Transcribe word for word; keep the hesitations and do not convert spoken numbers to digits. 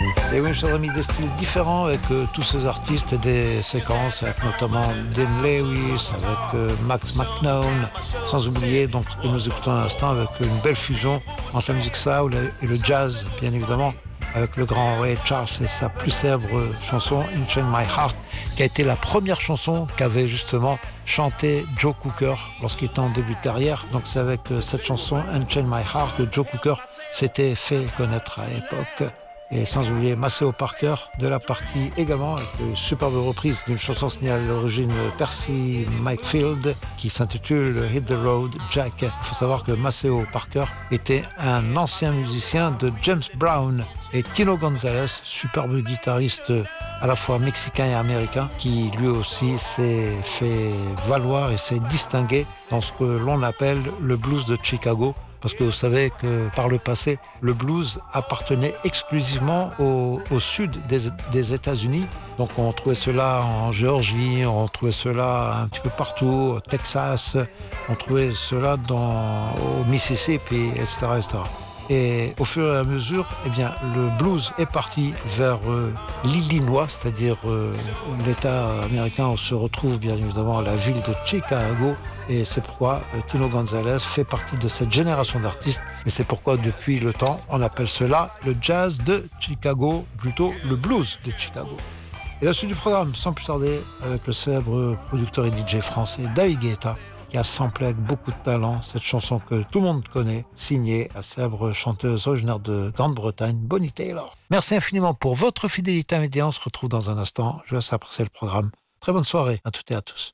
Et oui, chers amis, des styles différents avec euh, tous ces artistes et des séquences, avec notamment Dean Lewis, avec euh, Max McNown, sans oublier donc ce que nous écoutons à l'instant avec une belle fusion entre la musique soul et le jazz, bien évidemment, avec le grand Ray Charles et sa plus célèbre chanson Unchain My Heart, qui a été la première chanson qu'avait justement chanté Joe Cooker lorsqu'il était en début de carrière. Donc c'est avec euh, cette chanson Unchain My Heart que Joe Cooker s'était fait connaître à l'époque. Et sans oublier Maceo Parker de la partie également avec une superbe reprise d'une chanson signée à l'origine Percy Makefield qui s'intitule Hit the Road Jack. Il faut savoir que Maceo Parker était un ancien musicien de James Brown et Tino Gonzalez, superbe guitariste à la fois mexicain et américain qui lui aussi s'est fait valoir et s'est distingué dans ce que l'on appelle le blues de Chicago. Parce que vous savez que par le passé, le blues appartenait exclusivement au, au sud des, des États-Unis. Donc on trouvait cela en Géorgie, on trouvait cela un petit peu partout, au Texas, on trouvait cela dans, au Mississippi, et cetera, et cetera. Et au fur et à mesure, eh bien, le blues est parti vers euh, l'Illinois, c'est-à-dire euh, l'État américain où se retrouve bien évidemment la ville de Chicago. Et c'est pourquoi euh, Tino Gonzalez fait partie de cette génération d'artistes. Et c'est pourquoi depuis le temps, on appelle cela le jazz de Chicago, plutôt le blues de Chicago. Et la suite du programme, sans plus tarder, avec le célèbre producteur et D J français David Guetta, qui a samplé avec beaucoup de talent cette chanson que tout le monde connaît, signée la célèbre chanteuse originaire de Grande-Bretagne, Bonnie Taylor. Merci infiniment pour votre fidélité à Média. On se retrouve dans un instant. Je vous laisse apprécier le programme. Très bonne soirée à toutes et à tous.